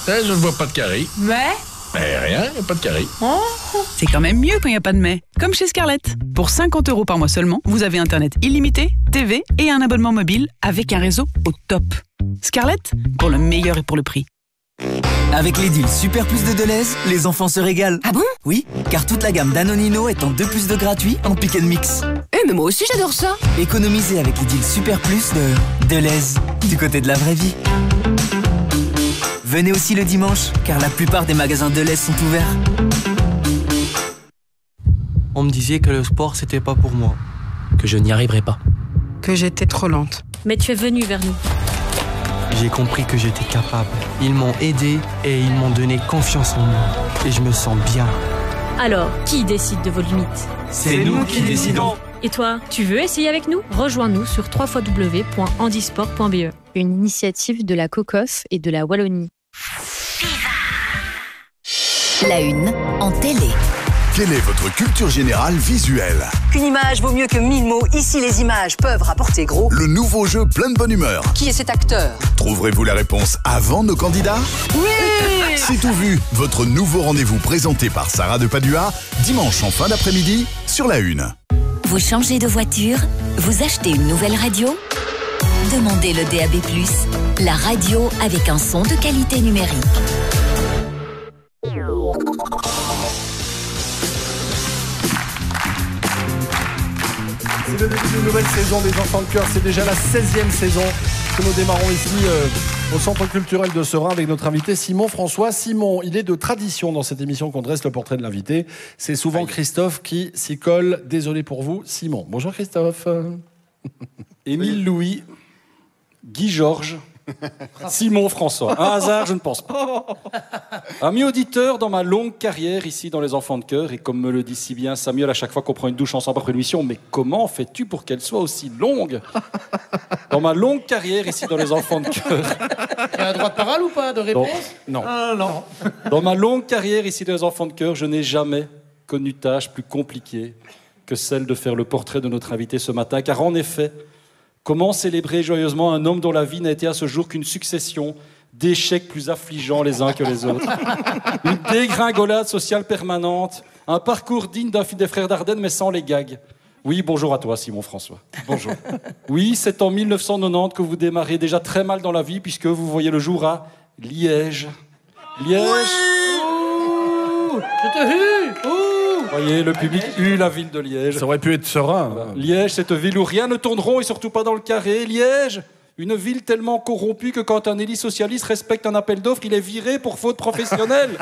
Je ne vois pas de carré. Mais Rien, il n'y a pas de carré. oh. C'est quand même mieux quand il n'y a pas de mais. Comme chez Scarlett. Pour 50 € par mois seulement, vous avez Internet illimité, TV et un abonnement mobile avec un réseau au top. Scarlett, pour le meilleur et pour le prix. Avec les deals Super Plus de Deleuze, les enfants se régalent. Ah bon? Oui, car toute la gamme Danonino est en 2 plus 2 gratuit en pick and mix. Mais moi aussi j'adore ça. Économisez avec les deals Super Plus de Deleuze, du côté de la vraie vie. Venez aussi le dimanche, car la plupart des magasins Deleuze sont ouverts. On me disait que le sport, c'était pas pour moi, que je n'y arriverais pas. Que j'étais trop lente. Mais tu es venu vers nous. J'ai compris que j'étais capable. Ils m'ont aidé et ils m'ont donné confiance en moi. Et je me sens bien. Alors, qui décide de vos limites? C'est nous qui décidons. Et toi, tu veux essayer avec nous? Rejoins-nous sur www.handisport.be. Une initiative de la COCOF et de la Wallonie. La une en télé. Quelle est votre culture générale visuelle? Qu'une image vaut mieux que 1000 mots. Ici, les images peuvent rapporter gros. Le nouveau jeu plein de bonne humeur. Qui est cet acteur? Trouverez-vous la réponse avant nos candidats? Oui! C'est tout vu, votre nouveau rendez-vous présenté par Sarah de Padua, dimanche en fin d'après-midi, sur La Une. Vous changez de voiture? Vous achetez une nouvelle radio? Demandez le DAB+, la radio avec un son de qualité numérique. C'est le début d'une nouvelle saison des Enfants de Cœur. C'est déjà la 16e saison que nous démarrons ici au Centre culturel de Serein avec notre invité Simon François. Simon, il est de tradition dans cette émission qu'on dresse le portrait de l'invité. C'est souvent Christophe qui s'y colle. Désolé pour vous, Simon. Bonjour Christophe. Émile Louis, Guy Georges, Simon François. Un hasard, je ne pense pas. Amis auditeurs, dans ma longue carrière ici dans les Enfants de Cœur, et comme me le dit si bien Samuel à chaque fois qu'on prend une douche ensemble après une émission, mais comment fais-tu pour qu'elle soit aussi longue? Dans ma longue carrière ici dans les Enfants de Cœur. Il y a un droit de parole ou pas, de réponse? Non. Non. Dans ma longue carrière ici dans les Enfants de Cœur, je n'ai jamais connu tâche plus compliquée que celle de faire le portrait de notre invité ce matin, car en effet, comment célébrer joyeusement un homme dont la vie n'a été à ce jour qu'une succession d'échecs plus affligeants les uns que les autres? Une dégringolade sociale permanente, un parcours digne d'un film des frères Dardenne mais sans les gags. Oui, bonjour à toi Simon François. Bonjour. Oui, c'est en 1990 que vous démarrez déjà très mal dans la vie puisque vous voyez le jour à Liège. Liège. Ouh, je te hue. Vous voyez, le public hue la ville de Liège. Ça aurait pu être Serein. Liège, cette ville où rien ne tourne rond et surtout pas dans le carré. Liège, une ville tellement corrompue que quand un élu socialiste respecte un appel d'offres, il est viré pour faute professionnelle.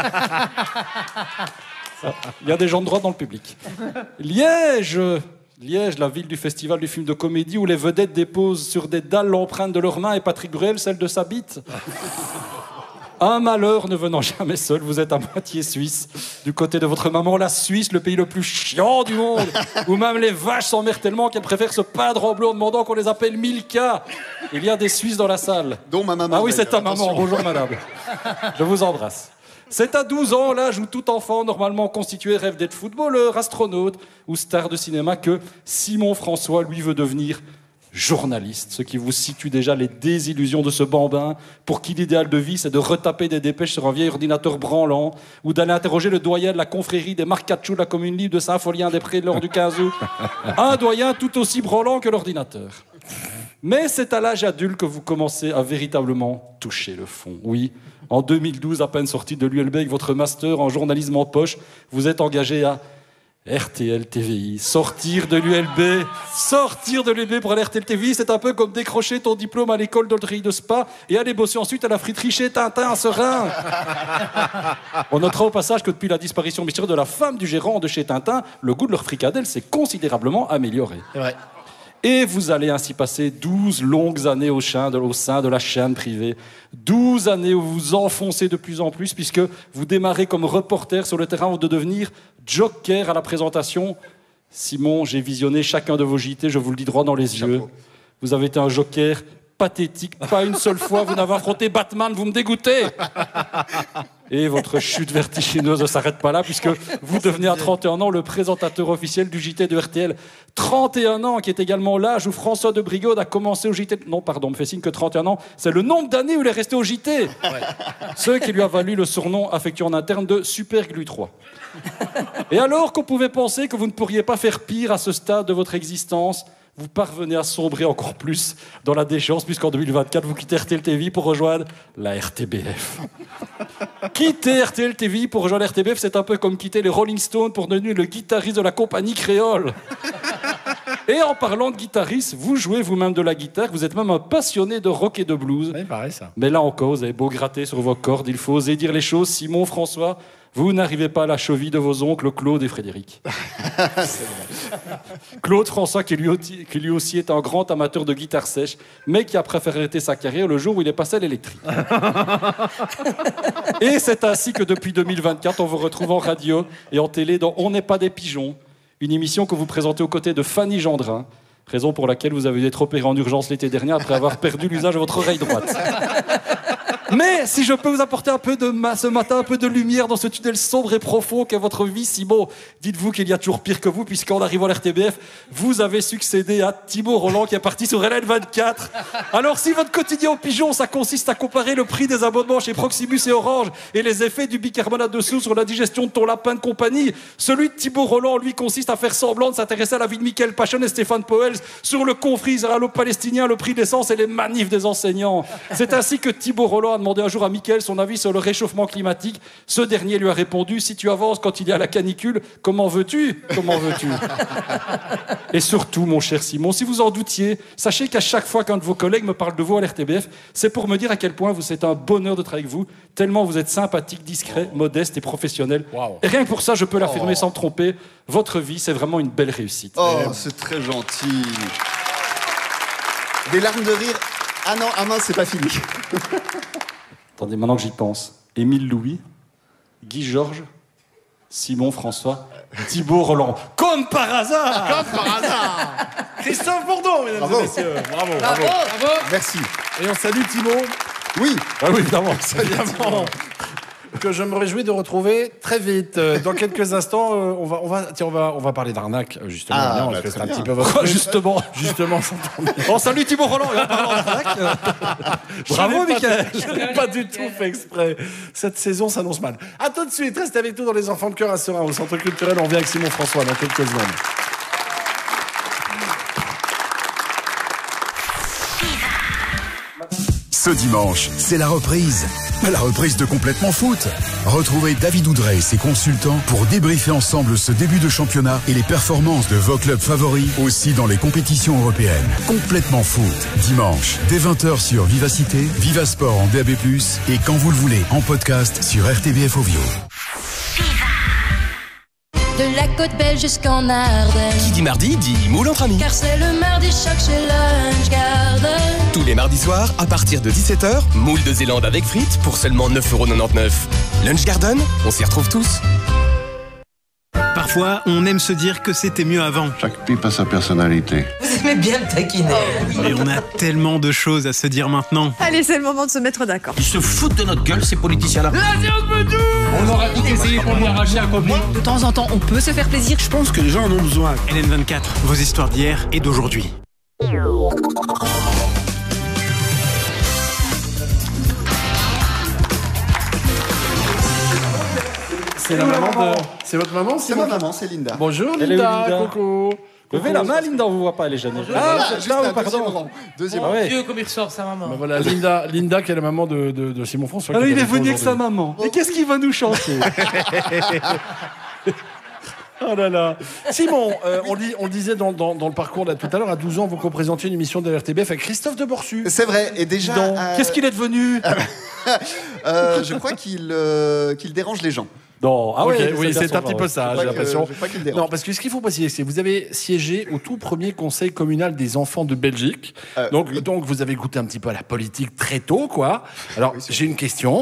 Il y a des gens de droite dans le public. Liège, la ville du festival du film de comédie où les vedettes déposent sur des dalles l'empreinte de leurs mains et Patrick Bruel celle de sa bite. Un malheur ne venant jamais seul, vous êtes à moitié suisse. Du côté de votre maman, la Suisse, le pays le plus chiant du monde, où même les vaches s'emmerdent tellement qu'elles préfèrent se peindre en bleu en demandant qu'on les appelle Milka. Il y a des Suisses dans la salle. Dont ma maman. Ah oui, c'est ta maman. Attention. Bonjour madame. Je vous embrasse. C'est à 12 ans, l'âge où tout enfant normalement constitué rêve d'être footballeur, astronaute ou star de cinéma, que Simon François, lui, veut devenir journaliste, ce qui vous situe déjà les désillusions de ce bambin pour qui l'idéal de vie c'est de retaper des dépêches sur un vieil ordinateur branlant ou d'aller interroger le doyen de la confrérie des Marcachou de la commune libre de Saint-Folien-des-Prés lors du 15 août. Un doyen tout aussi branlant que l'ordinateur. Mais c'est à l'âge adulte que vous commencez à véritablement toucher le fond. Oui, en 2012, à peine sorti de l'ULB avec votre master en journalisme en poche, vous êtes engagé à RTL TVI, sortir de l'ULB pour aller RTL TVI, c'est un peu comme décrocher ton diplôme à l'école d'Audrey de Spa et aller bosser ensuite à la friterie chez Tintin à Serein. On notera au passage que depuis la disparition mystérieuse de la femme du gérant de chez Tintin, le goût de leur fricadelle s'est considérablement amélioré. C'est vrai. Et vous allez ainsi passer 12 longues années au sein de la chaîne privée. 12 années où vous vous enfoncez de plus en plus puisque vous démarrez comme reporter sur le terrain de devenir joker à la présentation. Simon, j'ai visionné chacun de vos JT, je vous le dis droit dans les yeux. Vous avez été un joker pathétique. Pas une seule fois, vous n'avez affronté Batman, vous me dégoûtez. Et votre chute vertigineuse ne s'arrête pas là, puisque vous devenez à 31 ans le présentateur officiel du JT de RTL. 31 ans, qui est également l'âge où François de Brigode a commencé au JT. Non, pardon, me fait signe que 31 ans, c'est le nombre d'années où il est resté au JT. Ce qui lui a valu le surnom affectueux en interne de Super Glu 3. Et alors qu'on pouvait penser que vous ne pourriez pas faire pire à ce stade de votre existence, vous parvenez à sombrer encore plus dans la déchéance, puisqu'en 2024, vous quittez RTL TV pour rejoindre la RTBF. Quitter RTL TV pour rejoindre la RTBF, c'est un peu comme quitter les Rolling Stones pour devenir le guitariste de la compagnie créole. Et en parlant de guitariste, vous jouez vous-même de la guitare, vous êtes même un passionné de rock et de blues. Oui, pareil ça. Mais là encore, vous avez beau gratter sur vos cordes, il faut oser dire les choses. Simon, François, vous n'arrivez pas à la cheville de vos oncles Claude et Frédéric. Claude François, qui lui aussi est un grand amateur de guitare sèche, mais qui a préféré arrêter sa carrière le jour où il est passé à l'électrique. Et c'est ainsi que depuis 2024, on vous retrouve en radio et en télé dans On n'est pas des pigeons, une émission que vous présentez aux côtés de Fanny Gendrin, raison pour laquelle vous avez dû être opéré en urgence l'été dernier après avoir perdu l'usage de votre oreille droite. Mais si je peux vous apporter un peu ce matin, un peu de lumière dans ce tunnel sombre et profond qu'est votre vie, Simon, dites-vous qu'il y a toujours pire que vous, puisqu'en arrivant à l'RTBF, vous avez succédé à Thibaut Roland qui est parti sur LN24. Alors si votre quotidien au pigeon, ça consiste à comparer le prix des abonnements chez Proximus et Orange et les effets du bicarbonate de soude sur la digestion de ton lapin de compagnie, celui de Thibaut Roland, lui, consiste à faire semblant de s'intéresser à la vie de Michael Pachon et Stéphane Poels sur le conflit israélo-palestinien, le prix de l'essence et les manifs des enseignants. C'est ainsi que Thibaut Roland a demandé un jour à Michael son avis sur le réchauffement climatique. Ce dernier lui a répondu: si tu avances quand il y a la canicule, comment veux-tu ? Comment veux-tu ? Et surtout, mon cher Simon, si vous en doutiez, sachez qu'à chaque fois qu'un de vos collègues me parle de vous à l'RTBF, c'est pour me dire à quel point c'est un bonheur de travailler avec vous, tellement vous êtes sympathique, discret, modeste et professionnel. Wow. Et rien que pour ça, je peux l'affirmer sans me tromper, votre vie, c'est vraiment une belle réussite. Oh, c'est très gentil. Des larmes de rire. Ah non, ah mince, c'est pas fini. Attendez, maintenant que j'y pense. Émile Louis, Guy Georges, Simon François, Thibaut Roland. Comme par hasard. Comme par hasard. Christophe Bourdon, mesdames et messieurs. Bravo, bravo. Bravo. Merci. Et on salue Thibaut. Oui. Ah oui, évidemment. Évidemment. Que je me réjouis de retrouver très vite. Dans quelques instants, on va parler d'arnaque, justement. Ah, parce que c'est un petit peu votre... Justement. On salue Thibaut Roland. On va parler d'arnaque. Bravo, Mickaël. Je n'ai pas du tout fait exprès. Cette saison s'annonce mal. À tout de suite. Restez avec nous dans Les Enfants de Cœur à Serein, au Centre culturel. On vient avec Simon François dans quelques secondes. Ce dimanche, c'est la reprise. La reprise de Complètement Foot. Retrouvez David Oudrey et ses consultants pour débriefer ensemble ce début de championnat et les performances de vos clubs favoris, aussi dans les compétitions européennes. Complètement Foot. Dimanche, dès 20h sur Vivacité, Vivasport en DAB+, et quand vous le voulez, en podcast sur RTBF Ovio. De la côte belle jusqu'en Ardennes. Qui dit mardi dit moule entre amis. Car c'est le mardi choc chez Lunch Garden. Tous les mardis soirs, à partir de 17h, moule de Zélande avec frites pour seulement 9,99 €. Lunch Garden, on s'y retrouve tous. Parfois, on aime se dire que c'était mieux avant. Chaque pipe a sa personnalité. Vous aimez bien le taquiner. Et on a tellement de choses à se dire maintenant. Allez, c'est le moment de se mettre d'accord. Ils se foutent de notre gueule, ces politiciens-là. La séance me tue. On aura tout essayé pour lui arracher un copie. De temps en temps, on peut se faire plaisir. Je pense que les gens en ont besoin. LN24, vos histoires d'hier et d'aujourd'hui. C'est la maman de... C'est votre maman? C'est ma maman, c'est Linda. Bonjour Elle Linda, Linda. Coucou. Levez la main, Linda, on vous voit pas, elle est gênée. Ah, juste là, pardon. Deuxième rang. Dieu, comme il ressort sa maman. Ben voilà, Linda qui est la maman de Simon François. Alors il est venu avec sa maman. Et qu'est-ce qu'il va nous chanter? Oh là là. Simon, on le disait dans le parcours là tout à l'heure, à 12 ans, vous co-présentiez une émission de la RTBF avec Christophe de Borsu. C'est vrai, et déjà... Qu'est-ce qu'il est devenu? Je crois qu'il dérange les gens. Non, ah okay, ouais, oui, c'est un petit peu ça, j'ai l'impression. Non, parce que ce qu'il faut préciser, c'est que vous avez siégé au tout premier conseil communal des enfants de Belgique. Donc vous avez goûté un petit peu à la politique très tôt, quoi. Alors, j'ai une question.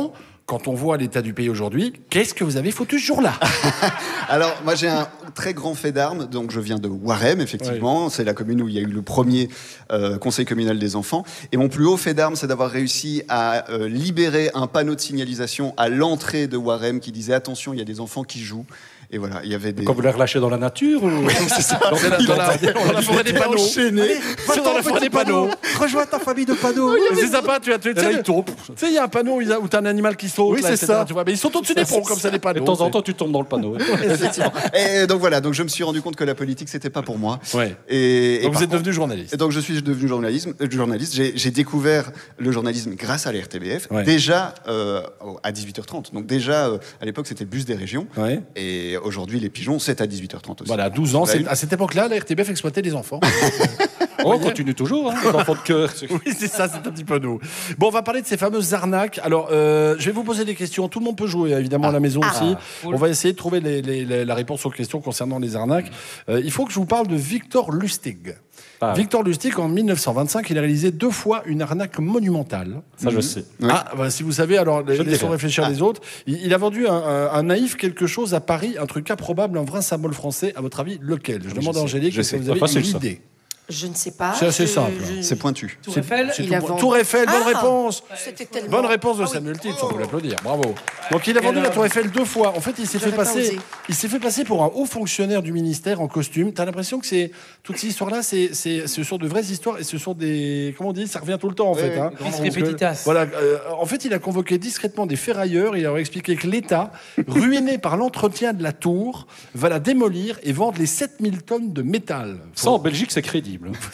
quand on voit l'état du pays aujourd'hui, qu'est-ce que vous avez foutu ce jour-là? Alors, moi, j'ai un très grand fait d'armes. Donc, je viens de Warem, effectivement. Oui. C'est la commune où il y a eu le premier conseil communal des enfants. Et mon plus haut fait d'armes, c'est d'avoir réussi à libérer un panneau de signalisation à l'entrée de Warem qui disait « Attention, il y a des enfants qui jouent ». Et voilà, il y avait des... Quand vous les relâchez dans la nature ou... Oui, c'est ça. Dans la forêt des panneaux. C'est dans la forêt des panneaux. Rejoins ta famille de panneaux. C'est sympa, tu sais, il y a un panneau où t'as un animal qui saute. Oui, c'est ça. Tu vois, mais ils sont au-dessus des ponts, comme ça, les panneaux. Et de temps en temps, tu tombes dans le panneau. Effectivement. Et donc voilà, donc je me suis rendu compte que la politique, c'était pas pour moi. Ouais. Donc vous êtes devenu journaliste. Et donc je suis devenu journaliste. J'ai découvert le journalisme grâce à la RTBF, déjà à 18h30. Donc déjà, à l'époque, c'était le bus des régions. Ouais. Et aujourd'hui, les pigeons, c'est à 18h30 aussi. Voilà, 12 ans. À cette époque-là, la RTBF exploitait les enfants. On continue toujours, les enfants de cœur. Oui, c'est ça, c'est un petit peu nous. Bon, on va parler de ces fameuses arnaques. Alors, je vais vous poser des questions. Tout le monde peut jouer, évidemment, à la maison aussi. On va essayer de trouver la réponse aux questions concernant les arnaques. Il faut que je vous parle de Victor Lustig. Victor Lustig, en 1925, il a réalisé 2 fois une arnaque monumentale. Ça, je sais. Si vous savez, alors laissons réfléchir les autres. Il a vendu un naïf quelque chose à Paris, un truc improbable, un vrai symbole français. À votre avis, lequel? Je demande à Angélique, est-ce que vous avez une idée? Je ne sais pas. C'est assez simple. C'est pointu. Tour Eiffel. Tour Eiffel, bonne réponse. Tellement... Bonne réponse de Samuel Tietz, on peut l'applaudir. Bravo. Donc il a vendu la Tour Eiffel 2 fois. En fait, il s'est fait passer pour un haut fonctionnaire du ministère en costume. T'as l'impression que toutes ces histoires-là, ce sont de vraies histoires et ce sont des, comment on dit, ça revient tout le temps en fait. Hein. Voilà. En fait, il a convoqué discrètement des ferrailleurs. Il leur a expliqué que l'État, ruiné par l'entretien de la tour, va la démolir et vendre les 7000 tonnes de métal. Ça, en Belgique, c'est crédible.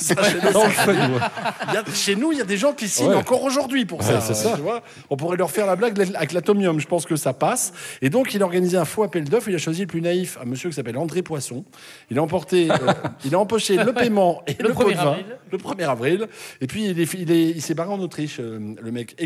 Chez nous, il y a des gens qui signent encore aujourd'hui pour ça. C'est ça. Tu vois, on pourrait leur faire la blague avec l'atomium. Je pense que ça passe. Et donc, il a organisé un faux appel d'offres. Il a choisi le plus naïf, un monsieur qui s'appelle André Poisson. Il a empoché le paiement et le pot de vin le 1er avril. Et puis, il s'est barré en Autriche, le mec.